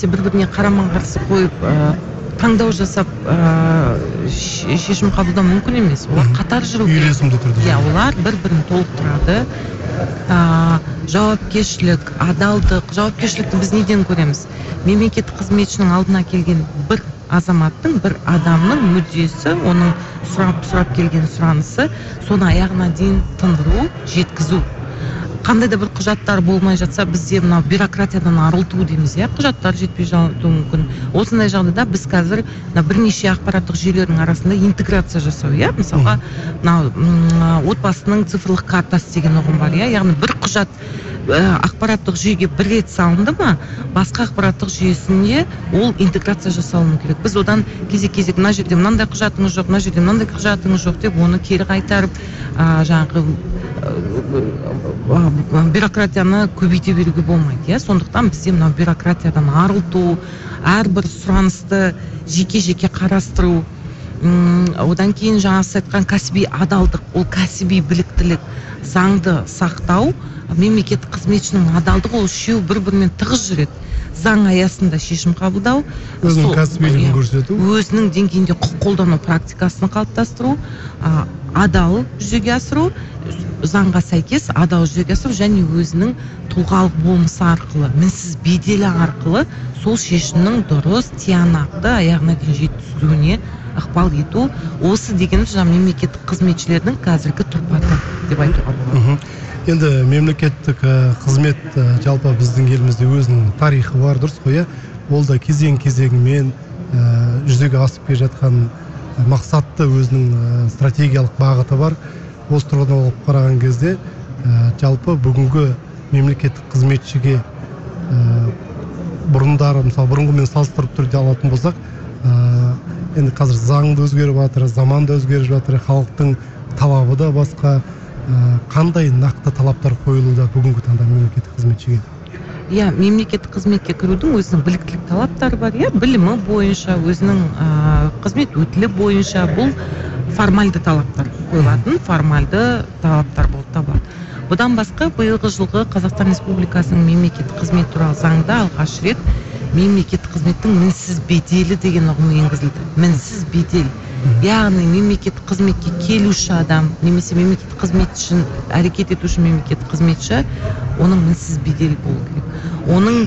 немесе бір-біріне қарама-қарсы қойып таңдау жасап шешім қабылдау мүмкін емес. Олар қатар жүру керек. Үйлесімді түрде. Иә, олар бір-бірін толықтырады. Жауапкершілік, адалдық. Жауапкершілікті біз неден көреміз? Мемлекеттік қызметшінің алдына келген бір азаматтың, бір адамның мүддесі, оның сұрап келген сұранысы, соны аяғына дейін тындыру, жеткізу. Қандай да бір құжаттар болмай жатса, бізде мынау бюрократиядан арылту дейміз, иә, құжаттар жетпей жатуы мүмкін. Осындай жағдайда біз қазір бірнеше ақпараттық жүйелердің арасында интеграция жасау, иә, мысалға, мынау отбасының цифрлық картасы деген ұғым бар, иә, яғни бір құжат ақпараттық жүйеге бір рет салынды ма, басқа ақпараттық жүйесінде ол интеграция жасалуы керек. Біз одан кезек-кезек мына жерде мынандай құжатыңыз жоқ, мына жерде мынандай құжатыңыз жоқ деп оны кері қайтарып, жаңағы бюрократияны көбейте беруге болмайды, иә. Сондықтан бізде мына бюрократиядан арылту, әрбір сұранысты жеке-жеке қарастыру, одан кейін жаңағы айтқан кәсіби адалдық, ол кәсіби біліктілік, заңды сақтау, мемлекеттік қызметшінің адалдығы, ол үшеуі бір-бірімен тығыз жүреді. Заң аясында шешім қабылдау, өзінің кәсібилігін көрсету, өзінің деңгейінде құқық қолдану практикасын қалыптастыру, адал жүзеге асыру, заңға сәйкес адал жүзеге асыру және өзінің тұлғалық болмысы арқылы, мінсіз беделі арқылы сол шешімнің дұрыс, тиянақты аяғына дейін жеткізілуіне ықпал ету. Осы дегеніміз мемлекеттік қызметшілердің қазіргі тұрпаты деп айтуға болады. Енді мемлекеттік қызмет жалпы біздің елімізде өзінің тарихы бар, дұрыс қой, ол да кезең-кезеңімен жүзеге асып келе жатқан мақсатты өзінің стратегиялық бағыты бар. Осы тұрғыдан алып қараған кезде жалпы бүгінгі мемлекеттік қызметшіге бұрындары, мысалы бұрынғымен салыстырып түрде алатын болсақ, енді қазір заңды өзгеріп жатыр, заман да өзгеріп жатыр, халықтың талабы да басқа. Қандай нақты талаптар қойылуда бүгінгі таңда мемлекеттік қызметшіге? Иә, мемлекеттік қызметке кірудің өзінің біліктілік талаптары бар, иә, білімі бойынша, өзінің қызмет өтілі бойынша, бұл формальды талаптар қойылатын, формальды талаптар болып табылады. Бұдан басқа, биылғы жылғы Қазақстан Республикасының мемлекеттік қызмет туралы заңда алғаш рет мемлекеттік қызметтің мінсіз беделі деген ұғым енгізілді. Мінсіз бедел. Яғни мемлекеттік қызметке келуші адам, немесе мемлекеттік қызметші, әрекет етуші мемлекеттік қызметші, оның мінсіз бедел болу керек. Оның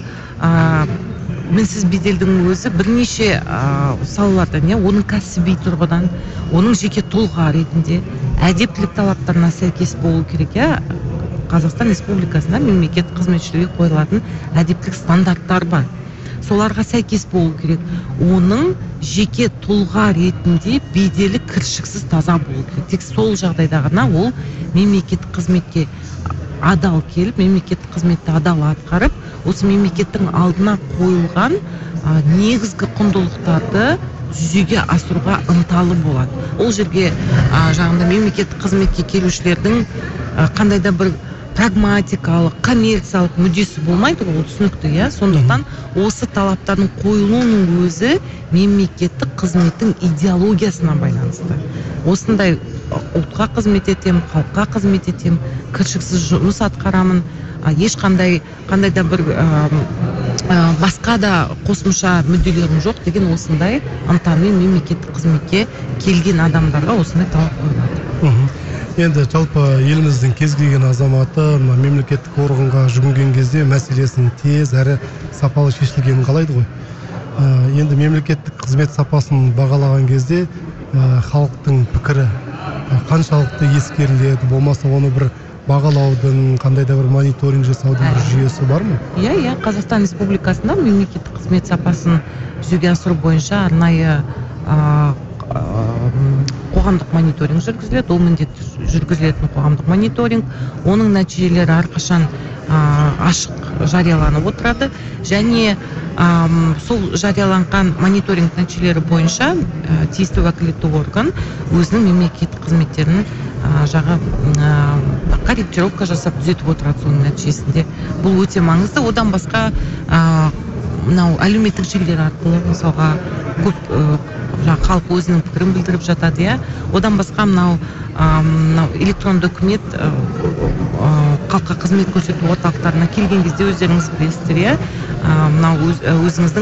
мінсіз беделдің өзі бірнеше салалардан, оның кәсіби тұрғыдан, оның жеке тұлға ретінде әдептілік талаптарына сәйкес болу керек, Қазақстан Республикасында мемлекеттік қызметшілерге қойылатын әдептілік стандарттар бар. Соларға сәйкес болу керек. Оның жеке тұлға ретінде беделі кіршіксіз таза болу керек. Тек сол жағдайда ғана ол мемлекеттік қызметке адал келіп, мемлекеттік қызметті адал атқарып, осы мемлекеттің алдына қойылған негізгі құндылықтарды жүзеге асыруға ынталы болады. Ол жерге жаңағыда мемлекеттік қызметке келушілердің қандай да бір прагматикалық, коммерциялық мүддесі болмайды, ол түсінікті, сондықтан осы талаптардың қойылуының өзі мемлекеттік қызметтің идеологиясына байланысты. Осындай ұлтқа қызмет етем, халыққа қызмет етем, кіршіксіз жұмыс атқарамын, ешқандай да бір басқа да қосымша мүдделерім жоқ деген осындай ынтамен мемлекеттік қызметке келген адамдарға осындай талап қойылады. Енді жалпы еліміздің кез келген азаматы мемлекеттік органға жүгінген кезде мәселесінің тез әрі сапалы шешілгенін қалайды ғой. Енді мемлекеттік қызмет сапасын бағалаған кезде халықтың пікірі қаншалықты ескеріледі, болмаса оны бір бағалаудың, қандай да бір мониторинг жасаудың бір жүйесі бар ма? Иә, Қазақстан Республикасында мемлекеттік қызмет сапасын жүзеге асыру бойынша арнайы қоғамдық мониторинг жүргізіледі. Ол міндетті жүргізілетін қоғамдық мониторинг, оның нәтижелері әрқашан ашық жарияланып отырады, және сол жарияланған мониторинг нәтижелері бойынша тиісті уәкілетті орган өзінің мемлекеттік қызметтерін корректировка жасап түзетіп отырады соның нәтижесінде. Бұл өте маңызды. Одан басқа мынау әлеуметтік желілер арқылы, мысалға, көп халық өзінің пікірін білдіріп жатады, Одан басқа мынау электронды үкімет халыққа қызмет көрсету орталықтарына келген кезде өздеріңіз білесіздер, мынау өзіңіздің